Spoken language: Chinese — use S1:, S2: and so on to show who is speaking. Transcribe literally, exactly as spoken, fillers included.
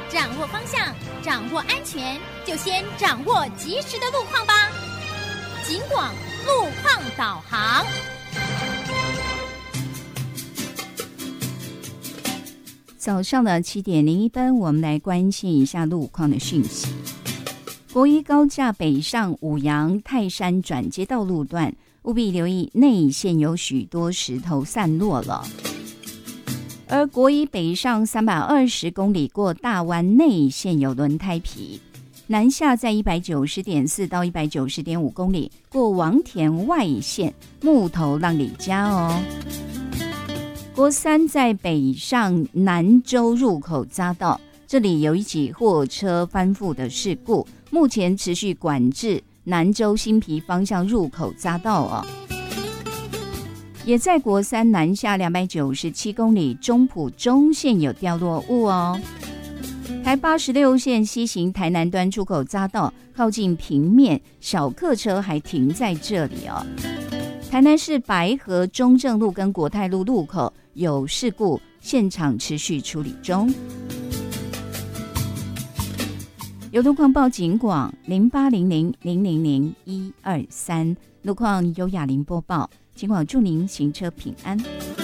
S1: 掌握方向，掌握安全，就先掌握及时的路况吧。警广路况导航。
S2: 早上的七点零一分，我们来关心一下路况的讯息。国一高架北上五杨泰山转接道路段，务必留意内线有许多石头散落了。而国一北上三百二十公里过大湾内线有轮胎皮，南下在一百九十点四到一百九十点五公里过王田外线木头浪里家哦。国三在北上南州入口匝道，这里有一起货车翻覆的事故，目前持续管制南州新皮方向入口匝道哦。也在国三南下两百九十七公里中埔中线有掉落物哦。台八十六线西行台南端出口匝道靠近平面，小客车还停在这里哦。台南市白河中正路跟国泰路路口有事故，现场持续处理中。有路况报警广零八零零零零零一二三，路况由雅玲播报。警广祝您行车平安。